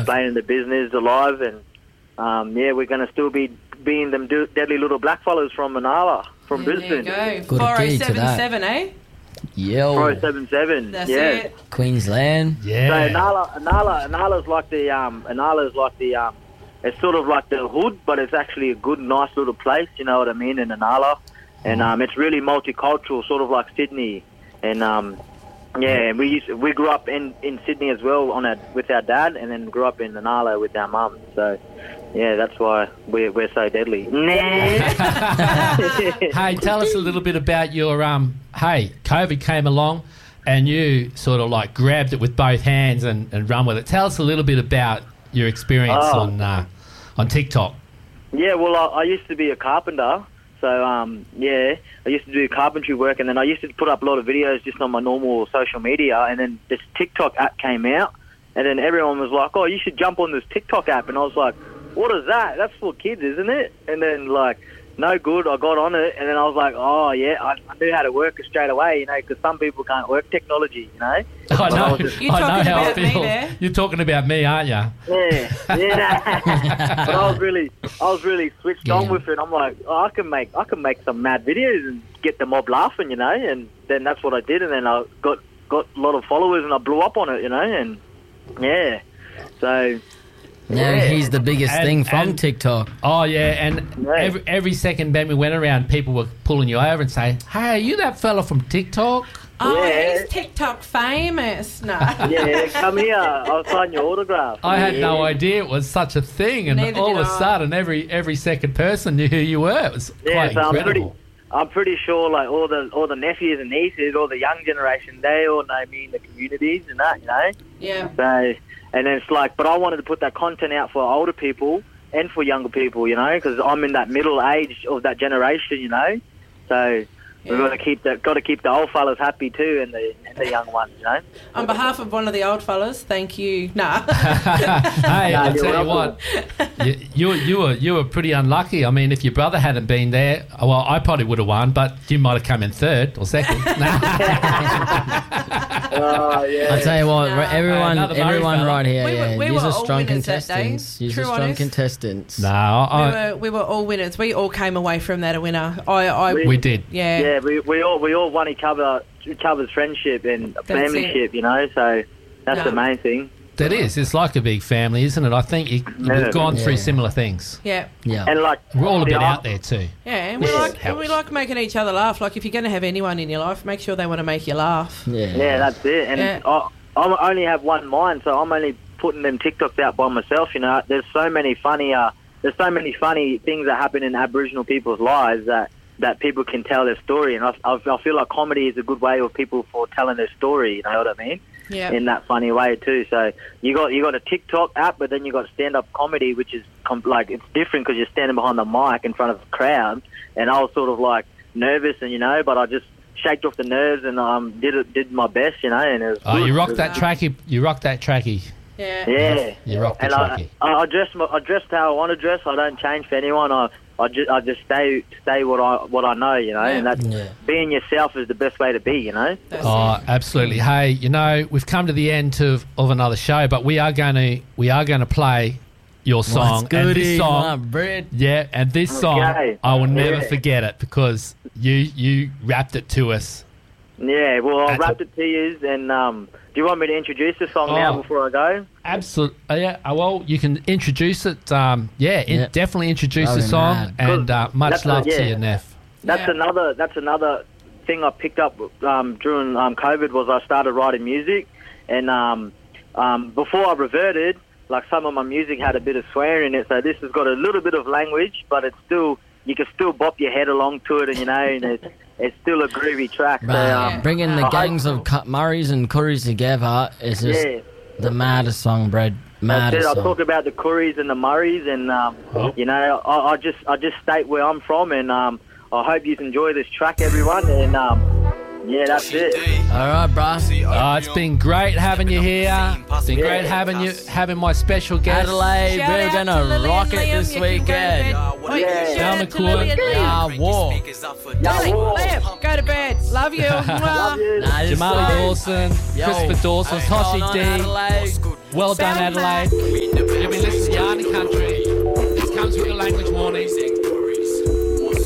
explaining the business alive, and we're going to still be being them deadly little blackfellas from Manala, from Brisbane. There you go. 4077, eh? Yo. 4077. That's it. Queensland. Yeah. So Anala's like the it's sort of like the hood, but it's actually a good, nice little place. You know what I mean? In Anala, and it's really multicultural, sort of like Sydney. And we grew up in Sydney as well with our dad, and then grew up in Anala with our mum. So yeah, that's why we're so deadly. Hey, tell us a little bit about your COVID came along and you sort of like grabbed it with both hands and run with it. Tell us a little bit about your experience on TikTok. Yeah, well, I used to be a carpenter. So, I used to do carpentry work, and then I used to put up a lot of videos just on my normal social media, and then this TikTok app came out, and then everyone was like, oh, you should jump on this TikTok app, and I was like, what is that? That's for kids, isn't it? And then, like, no good, I got on it, and then I was like, oh, yeah, I knew how to work it straight away, you know, because some people can't work technology, you know. I know. You're talking about me there. You're talking about me, aren't you? Yeah. But I was really switched on with it. I'm like, I can make some mad videos and get the mob laughing, you know. And then that's what I did, and then I got a lot of followers, and I blew up on it, you know. And yeah, so. Now he's the biggest thing from TikTok. Oh, yeah, and every second Ben we went around, people were pulling you over and saying, hey, are you that fella from TikTok? Oh, he's TikTok famous. No. Yeah, come here. I'll sign your autograph. I had no idea it was such a thing, and all of a sudden, every second person knew who you were. It was quite incredible. I'm pretty sure, like all the nephews and nieces, all the young generation, they all know me in the communities and that, you know. Yeah. So, and then it's like, but I wanted to put that content out for older people and for younger people, you know, because I'm in that middle age of that generation, you know. So. We've got to keep the old fellas happy too, and the young ones, you know. On behalf of one of the old fellas, thank you. Nah. Hey, I'll tell you what, you were pretty unlucky. I mean, if your brother hadn't been there, well, I probably would have won, but you might have come in third or second. Oh, yeah. I'll tell you what, everyone right here, we you're were a all strong winners that day. contestants. You're True strong honest. contestants. No, we were all winners. We all came away from that a winner. We did. Yeah, we all won each other's friendship and familyship, you know. So that's the main thing. That is. It's like a big family, isn't it? I think we've gone through similar things. Yeah. And like we're all a bit out there too. Yeah, and we like making each other laugh. Like if you're going to have anyone in your life, make sure they want to make you laugh. Yeah, that's it. And I only have one mind, so I'm only putting them TikToks out by myself. You know, there's so many funny things that happen in Aboriginal people's lives that people can tell their story, and I feel like comedy is a good way of people for telling their story. You know what I mean? Yeah. In that funny way too. So you got a TikTok app, but then you got stand-up comedy, which is like it's different because you're standing behind the mic in front of a crowd. And I was sort of like nervous, and you know, but I just shaked off the nerves and did my best, you know. And it was you rocked that trackie. You rocked that trackie. Yeah. You rocked the trackie. I dress how I want to dress. I don't change for anyone. I just stay what I know, you know, and that's being yourself is the best way to be, you know. Absolutely. Hey, you know, we've come to the end of another show, but we are going to play your song. And this song, and this song, I will never forget it because you rapped it to us. Yeah, well, I rapped it to you, and do you want me to introduce the song now before I go? Absolutely. Well, you can introduce it. Definitely introduce the song, and much love to you, Neff. That's another thing I picked up during COVID was I started writing music, and before I reverted, like some of my music had a bit of swearing in it, so this has got a little bit of language, but it's still you can still bop your head along to it, and you know, and it's still a groovy track. Right. So, bringing the gangs of Murrays and Curries together is just the maddest song, Brad. Maddest song. I'll talk about the Curries and the Murrays, and you know, I just state where I'm from, and I hope you enjoy this track, everyone, and yeah, that's it. All right, bruh. It's been great having you here. It's been great having my special guest. Adelaide, we're going to rock it this weekend. Dale McCoy. War. Liam, go to bed. Love you. Jamali Dawson, Christopher Dawson, Toshi D. Well done, Adelaide. with the language warnings.